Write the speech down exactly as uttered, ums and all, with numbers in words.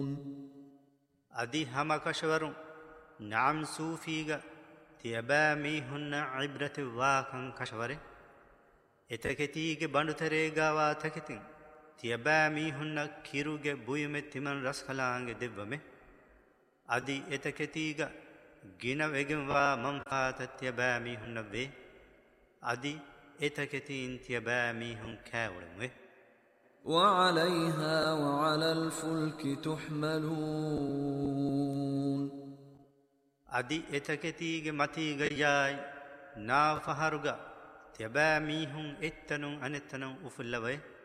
أدي هما كشورون نعم سوفيغا تيبا ميهن عبرة واكن كشوري إتكتيغ بندتريغا واتكتين تيبا ميهن كيروغ بويمة تمن رسخلانغ دبومي أدي إتكتيغ گنا وگن وا منفات تيبا ميهن وي أدي إتكتين تيبا ميهن كاولمي وعليها وعلى الفلك تحملون أدي إتكتيغ متيغ ياي نا فهرغا تيبا ميهن إتنون أنتنون أفلوي